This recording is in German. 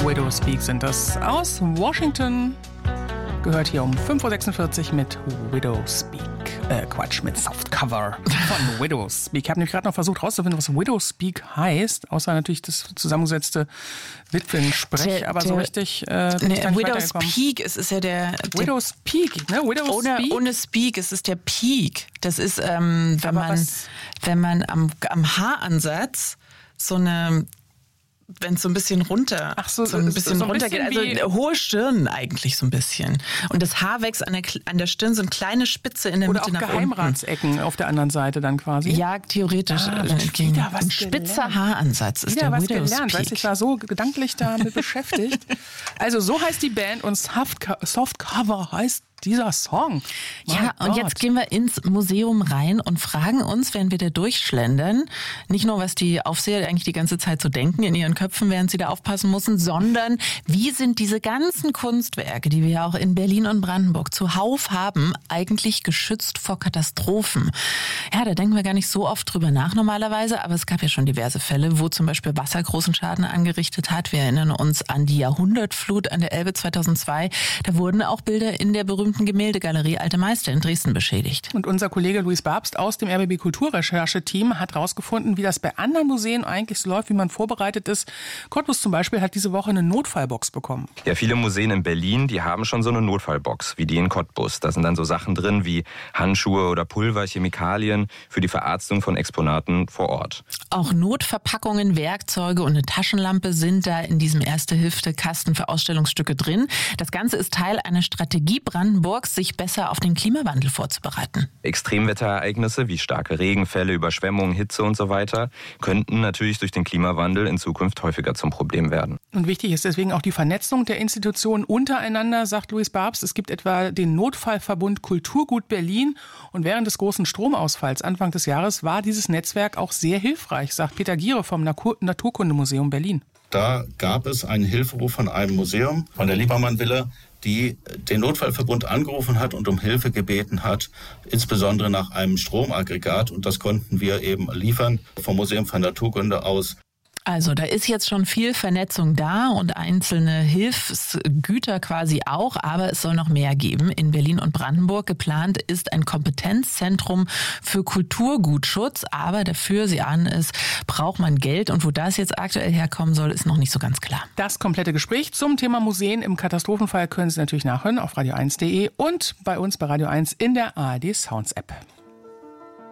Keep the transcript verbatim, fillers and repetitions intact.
Widow Speak sind das aus Washington. Gehört hier um fünf Uhr sechsundvierzig mit Widow Speak. Äh, Quatsch, mit Softcover von Widow Speak. Ich habe nämlich gerade noch versucht rauszufinden, was Widow Speak heißt, außer natürlich das zusammengesetzte Witwensprech, aber der, so richtig äh, bin ich ne, Widow Speak, es ist ja der... Widow Speak, ne? Widow ohne, Speak? Ohne Speak, es ist der Peak. Das ist, ähm, wenn, man, was? wenn man am, am Haaransatz so eine... Wenn es so ein bisschen runter, Ach so, so ein bisschen so ein runter geht, also bisschen hohe Stirn eigentlich so ein bisschen. Und das Haar wächst an der, an der Stirn, so eine kleine Spitze in der Oder Mitte auch nach Geheimratsecken unten. auf der anderen Seite dann quasi. Ja, theoretisch. Ah, äh, wieder was ein spitzer gelernt. Haaransatz ist Wieder der was Widow gelernt, Speak. weißt, ich war so gedanklich damit beschäftigt. Also so heißt die Band und Softcover heißt dieser Song. Ja, und jetzt gehen wir ins Museum rein und fragen uns, während wir da durchschlendern, nicht nur, was die Aufseher eigentlich die ganze Zeit so denken in ihren Köpfen, während sie da aufpassen müssen, sondern wie sind diese ganzen Kunstwerke, die wir ja auch in Berlin und Brandenburg zuhauf haben, eigentlich geschützt vor Katastrophen? Ja, da denken wir gar nicht so oft drüber nach normalerweise, aber es gab ja schon diverse Fälle, wo zum Beispiel Wasser großen Schaden angerichtet hat. Wir erinnern uns an die Jahrhundertflut an der Elbe zweitausendzwei. Da wurden auch Bilder in der berühmten Gemäldegalerie Alte Meister in Dresden beschädigt. Und unser Kollege Luis Babst aus dem R B B Kulturrechercheteam hat herausgefunden, wie das bei anderen Museen eigentlich so läuft, wie man vorbereitet ist. Cottbus zum Beispiel hat diese Woche eine Notfallbox bekommen. Ja, viele Museen in Berlin, die haben schon so eine Notfallbox, wie die in Cottbus. Da sind dann so Sachen drin wie Handschuhe oder Pulver, Chemikalien für die Verarztung von Exponaten vor Ort. Auch Notverpackungen, Werkzeuge und eine Taschenlampe sind da in diesem Erste-Hilfe-Kasten für Ausstellungsstücke drin. Das Ganze ist Teil einer Strategie Brandenburgs, sich besser auf den Klimawandel vorzubereiten. Extremwetterereignisse wie starke Regenfälle, Überschwemmungen, Hitze und so weiter könnten natürlich durch den Klimawandel in Zukunft häufiger zum Problem werden. Und wichtig ist deswegen auch die Vernetzung der Institutionen untereinander, sagt Luis Babst. Es gibt etwa den Notfallverbund Kulturgut Berlin und während des großen Stromausfalls Anfang des Jahres war dieses Netzwerk auch sehr hilfreich, sagt Peter Giere vom Naturkundemuseum Berlin. Da gab es einen Hilferuf von einem Museum, von der Liebermann-Villa, die den Notfallverbund angerufen hat und um Hilfe gebeten hat, insbesondere nach einem Stromaggregat. Und das konnten wir eben liefern vom Museum für Naturkunde aus. Also da ist jetzt schon viel Vernetzung da und einzelne Hilfsgüter quasi auch, aber es soll noch mehr geben. In Berlin und Brandenburg geplant ist ein Kompetenzzentrum für Kulturgutschutz, aber dafür, Sie ahnen es, braucht man Geld und wo das jetzt aktuell herkommen soll, ist noch nicht so ganz klar. Das komplette Gespräch zum Thema Museen im Katastrophenfall können Sie natürlich nachhören auf radio eins punkt de und bei uns bei Radio eins in der A R D Sounds App.